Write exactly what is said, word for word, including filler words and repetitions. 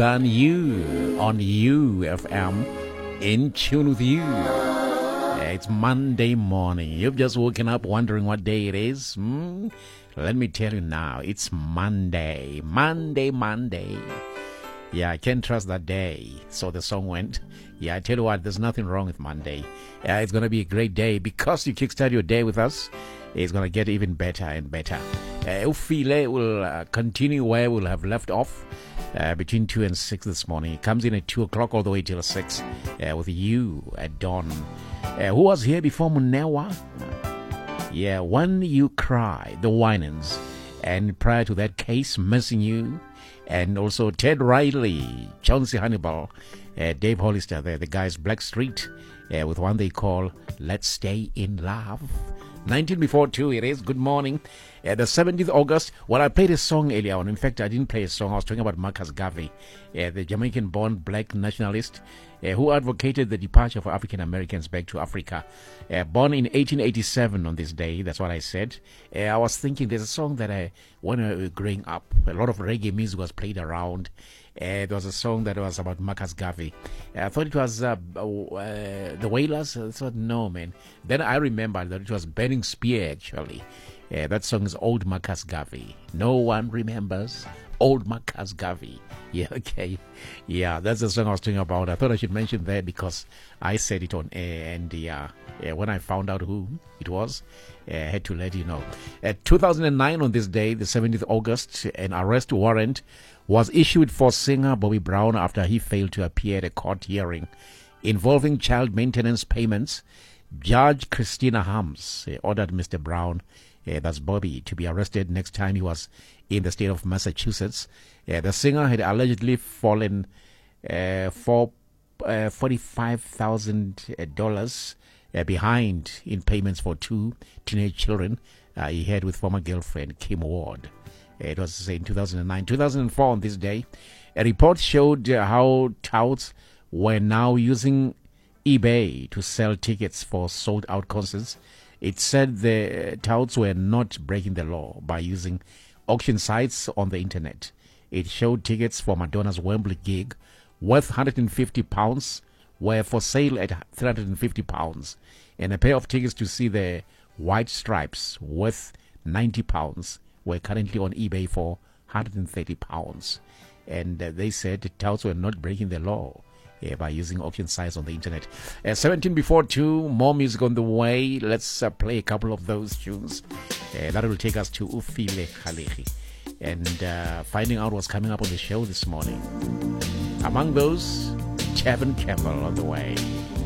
on you, on U F M, in tune with you. It's Monday morning. You've just woken up wondering what day it is. Hmm? Let me tell you now, it's Monday. Monday, Monday. Yeah, I can't trust that day. So the song went. Yeah, I tell you what, there's nothing wrong with Monday. Yeah, it's going to be a great day because you kickstart your day with us. It's going to get even better and better. Uh, Ufile will uh, continue where we'll have left off. Uh, between two and six this morning. It comes in at two o'clock all the way till six uh, with you at dawn. Uh, who was here before Munewa? Yeah, When You Cry, the Winans. And prior to that case, Missing You. And also Ted Riley, Chauncey Hannibal, uh, Dave Hollister, there, the guys Black Street, uh, with one they call Let's Stay in Love. nineteen before two it is. Good morning. Uh, the seventeenth of August. Well, I played a song earlier on. In fact, I didn't play a song. I was talking about Marcus Garvey, uh, the Jamaican-born black nationalist uh, who advocated the departure of African Americans back to Africa. Uh, born in eighteen eighty-seven on this day. That's what I said. Uh, I was thinking there's a song that I, when I was growing up, a lot of reggae music was played around. Uh, there was a song that was about Marcus Garvey. Uh, I thought it was uh, uh, the Wailers. I thought, no, man. Then I remembered that it was Burning Spear, actually. Uh, that song is Old Marcus Garvey. No one remembers Old Marcus Garvey. Yeah, okay. Yeah, that's the song I was talking about. I thought I should mention that because I said it on air. And yeah, uh, when I found out who it was, uh, I had to let you know. Uh, two thousand nine, on this day, the seventeenth of August, an arrest warrant was issued for singer Bobby Brown after he failed to appear at a court hearing involving child maintenance payments. Judge Christina Harms uh, ordered Mister Brown, uh, that's Bobby, to be arrested next time he was in the state of Massachusetts. Uh, the singer had allegedly fallen uh, for uh, forty-five thousand dollars uh, behind in payments for two teenage children uh, he had with former girlfriend Kim Ward. It was in two thousand nine. two thousand four, on this day, a report showed uh, how touts were now using eBay to sell tickets for sold-out concerts. It said the touts were not breaking the law by using auction sites on the internet. It showed tickets for Madonna's Wembley gig worth one hundred fifty pounds were for sale at three hundred fifty pounds, and a pair of tickets to see the White Stripes worth ninety pounds were currently on eBay for one hundred thirty pounds. And uh, they said the touts were not breaking the law uh, by using auction sites on the internet. Uh, seventeen before two, more music on the way. Let's uh, play a couple of those tunes. Uh, that will take us to Ufile Khalehi and uh, finding out what's coming up on the show this morning. Among those, Tevin Campbell on the way.